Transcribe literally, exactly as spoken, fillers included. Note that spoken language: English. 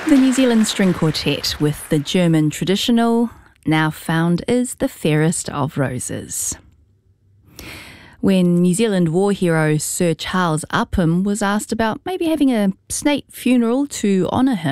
The New Zealand String Quartet with the German traditional, now found is the fairest of roses. When New Zealand war hero Sir Charles Upham was asked about maybe having a state funeral to honour him,